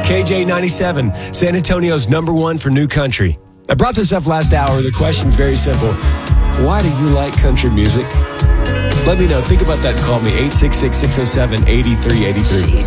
KJ97, San Antonio's #1 for new country. I brought this up last hour. The question's very simple. Why do you like country music? Let me know. Think about that and call me, 866-607-8383.